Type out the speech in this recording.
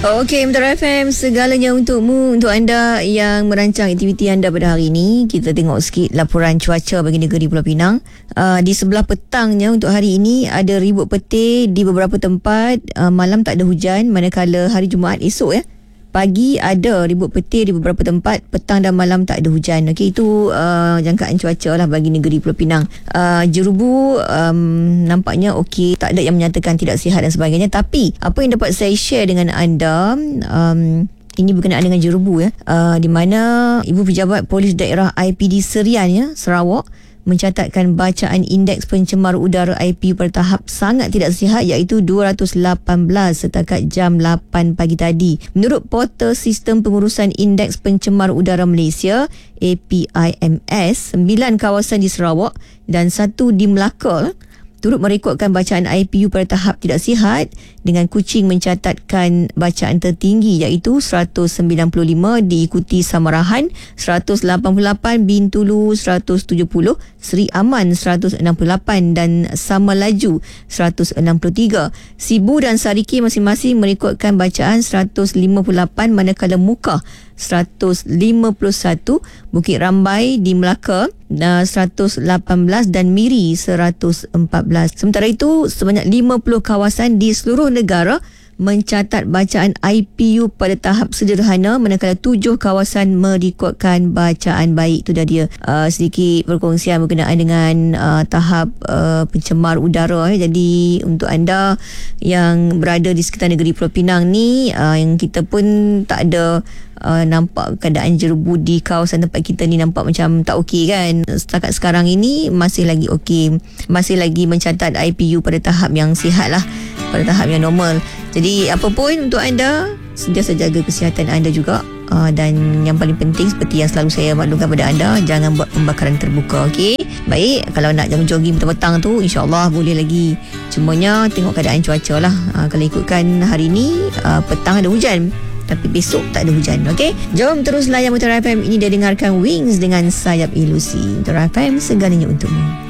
Okey, Mutara FM, segalanya untukmu, untuk anda yang merancang aktiviti anda pada hari ini. Kita tengok sikit laporan cuaca bagi negeri Pulau Pinang. Di sebelah petangnya untuk hari ini ada ribut petir di beberapa tempat. Malam tak ada hujan, manakala hari Jumaat esok pagi ada ribut petir di beberapa tempat, petang dan malam tak ada hujan. Okey, itu jangkaan cuaca lah bagi negeri Pulau Pinang. Jerubu nampaknya okey, tak ada yang menyatakan tidak sihat dan sebagainya. Tapi apa yang dapat saya share dengan anda, ini berkenaan dengan Jerubu di mana Ibu Pejabat Polis Daerah IPD Serian Sarawak mencatatkan bacaan indeks pencemar udara IPU pada tahap sangat tidak sihat, iaitu 218 setakat jam 8 pagi tadi. Menurut portal Sistem Pengurusan Indeks Pencemar Udara Malaysia APIMS, 9 kawasan di Sarawak dan 1 di Melaka turut merekodkan bacaan IPU pada tahap tidak sihat, dengan Kuching mencatatkan bacaan tertinggi iaitu 195, diikuti Samarahan 188, Bintulu 170, Seri Aman 168 dan Samalaju 163. Sibu dan Sariki masing-masing merekodkan bacaan 158, manakala Mukah 151, Bukit Rambai di Melaka 118 dan Miri 114. Sementara itu, sebanyak 50 kawasan di seluruh negara mencatat bacaan IPU pada tahap sederhana, manakala 7 kawasan merekodkan bacaan baik. Itu dah dia sedikit perkongsian berkenaan dengan tahap pencemar udara. Jadi untuk anda yang berada di sekitar negeri Pulau Pinang ni, yang kita pun tak ada nampak keadaan jerubu di kawasan tempat kita ni, nampak macam tak okey kan. Setakat sekarang ini masih lagi okey, masih lagi mencatat IPU pada tahap yang sihat lah, pada tahap yang normal. Jadi apa pun, untuk anda sentiasa jaga kesihatan anda juga, dan yang paling penting seperti yang selalu saya maklumkan pada anda, jangan buat pembakaran terbuka. Okey, baik, kalau nak jogging petang-petang tu insyaAllah boleh lagi, cumanya tengok keadaan cuaca lah. Kalau ikutkan hari ni petang ada hujan, tapi besok tak ada hujan. Okey, jom terus layan Mutara FM. Ini dia dengarkan Wings dengan Sayap Ilusi. Mutara FM, segalanya untukmu.